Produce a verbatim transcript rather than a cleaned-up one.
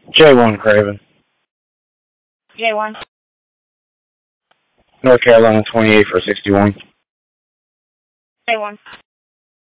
J one Craven. J one. North Carolina twenty-eight for sixty-one. J one.